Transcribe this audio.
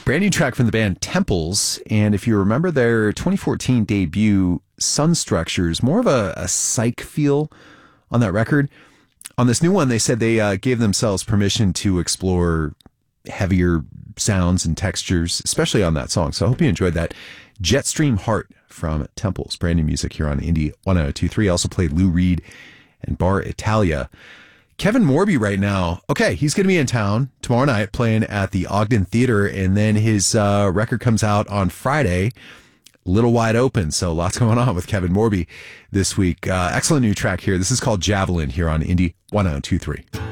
Brand new track from the band Temples, and if you remember their 2014 debut, Sun Structures, more of a psych feel on that record. On this new one, they said they gave themselves permission to explore heavier sounds and textures, especially on that song. So I hope you enjoyed that. Jetstream Heart from Temples, brand new music here on Indie 102.3. Also played Lou Reed and Bar Italia. Kevin Morby right now, okay, he's going to be in town tomorrow night playing at the Ogden Theater, and then his record comes out on Friday, Little Wide Open. So lots going on with Kevin Morby this week. Excellent new track here. This is called Javelin here on Indie 102.3.